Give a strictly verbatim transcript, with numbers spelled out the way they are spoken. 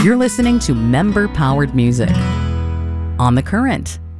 You're listening to member-powered music on The Current.